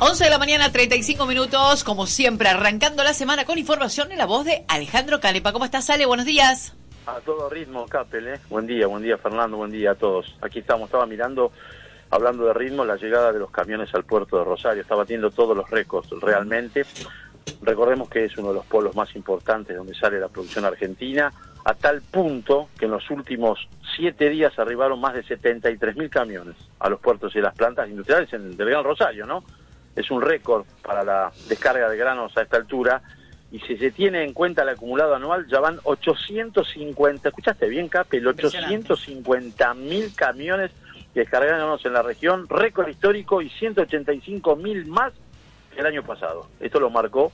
11 de la mañana, 35 minutos, como siempre, arrancando la semana con información en la voz de Alejandro Canepa. ¿Cómo estás, Ale? Buenos días. A todo ritmo, Capel, ¿eh? Buen día, Fernando, buen día a todos. Aquí estaba mirando, hablando de ritmo, la llegada de los camiones al puerto de Rosario. Está batiendo todos los récords, realmente. Recordemos que es uno de los polos más importantes donde sale la producción argentina, a tal punto que en los últimos 7 días arribaron más de 73.000 camiones a los puertos y las plantas industriales del Gran Rosario, ¿no? Es un récord para la descarga de granos a esta altura, y si se tiene en cuenta el acumulado anual, ya van 850, ¿escuchaste bien, Capel? 850.000 camiones descargados en la región, récord histórico, y 185.000 más que el año pasado. Esto lo marcó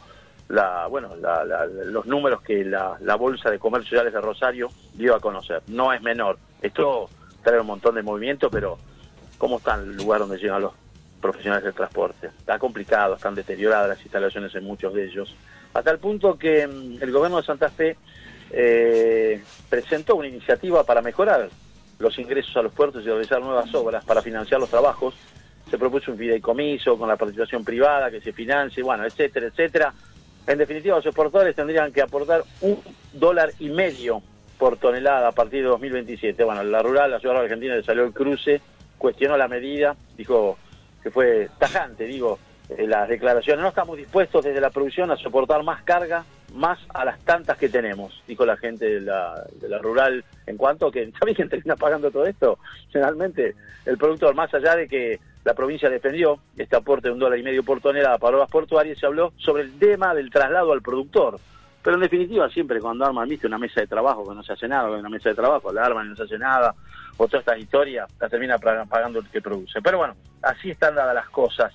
los números que la Bolsa de Comercio Reales de Rosario dio a conocer. No es menor. Esto trae un montón de movimiento, pero ¿cómo está el lugar donde llegan los profesionales del transporte? Está complicado, están deterioradas las instalaciones en muchos de ellos, a tal punto que el gobierno de Santa Fe presentó una iniciativa para mejorar los ingresos a los puertos y realizar nuevas obras para financiar los trabajos. Se propuso un fideicomiso con la participación privada que se financie, bueno, etcétera, etcétera. En definitiva, los exportadores tendrían que aportar $1.50 por tonelada a partir de 2027. Bueno, la ciudad argentina le salió el cruce, cuestionó la medida, dijo que fue tajante, las declaraciones. No estamos dispuestos desde la producción a soportar más carga, más a las tantas que tenemos, dijo la gente de la rural, en cuanto que, ¿sabés quién termina pagando todo esto? Generalmente el productor, más allá de que la provincia defendió este aporte de $1.50 por tonelada para obras portuarias, se habló sobre el tema del traslado al productor. Pero en definitiva, siempre cuando arman, una mesa de trabajo que no se hace nada, una mesa de trabajo la arman y no se hace nada, o todas estas historias, la termina pagando el que produce. Pero bueno, así están dadas las cosas.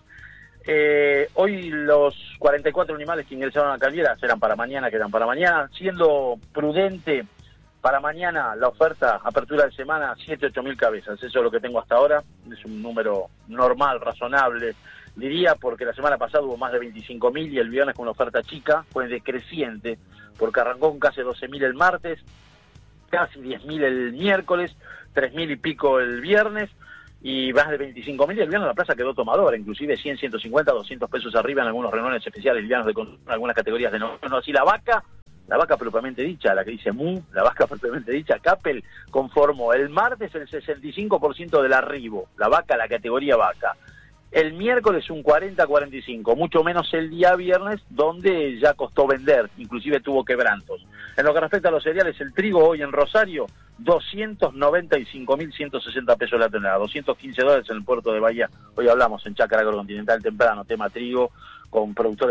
Hoy los 44 animales que ingresaron a Calviera quedan para mañana, siendo prudente para mañana la oferta, apertura de semana, 7-8 cabezas. Eso es lo que tengo hasta ahora, es un número normal, razonable, diría, porque la semana pasada hubo más de 25.000 y el viernes con una oferta chica, fue decreciente, porque arrancó con casi 12.000 el martes, casi 10.000 el miércoles, 3.000 y pico el viernes, y más de 25.000 y el viernes la plaza quedó tomadora, inclusive 100, 150, 200 pesos arriba en algunos renones especiales livianos de consumo, en algunas categorías de no así la vaca propiamente dicha, la que dice la vaca propiamente dicha, Capel, conformó el martes el 65% del arribo, la vaca, la categoría vaca. El miércoles un 40-45, mucho menos el día viernes, donde ya costó vender, inclusive tuvo quebrantos. En lo que respecta a los cereales, el trigo hoy en Rosario, 295.160 pesos la tonelada, $215 en el puerto de Bahía. Hoy hablamos en Chácara Agrocontinental temprano, tema trigo, con productores